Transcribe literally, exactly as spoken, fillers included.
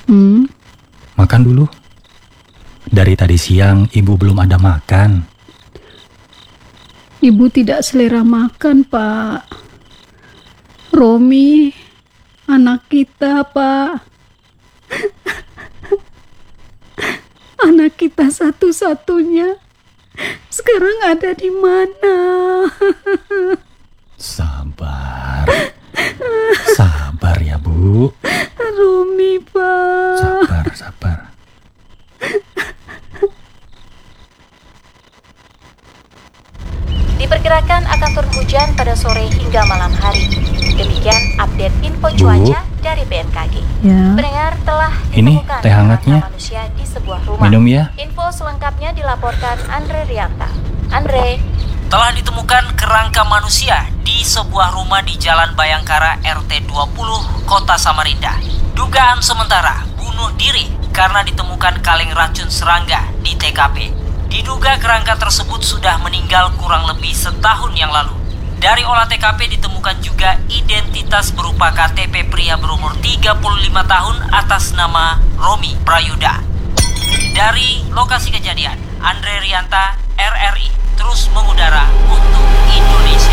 Hmm? Makan dulu. Dari tadi siang ibu belum ada makan. Ibu tidak selera makan, Pak. Romi, anak kita, Pak. Anak kita satu-satunya. Sekarang ada di mana? Sabar. Sabar ya, Bu. Romi, Pak. Sabar, sabar. Diperkirakan akan turun hujan pada sore hingga malam hari. Demikian update info cuaca dari B M K G. Ya. Pendengar, telah Ini ditemukan teh hangatnya. kerangka manusia di sebuah rumah. Minum ya. Info selengkapnya dilaporkan Andre Rianta. Andre. Telah ditemukan kerangka manusia di sebuah rumah di Jalan Bayangkara R T dua puluh, Kota Samarinda. Dugaan sementara bunuh diri karena ditemukan kaleng racun serangga di T K P. Diduga kerangka tersebut sudah meninggal kurang lebih setahun yang lalu. Dari olah T K P ditemukan juga identitas berupa K T P pria berumur tiga puluh lima tahun atas nama Romi Prayuda. Dari lokasi kejadian, Andre Rianta, R R I, terus mengudara untuk Indonesia.